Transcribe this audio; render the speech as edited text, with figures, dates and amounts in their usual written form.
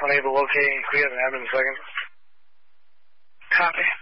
unable to locate any clear. I have in a second. Copy.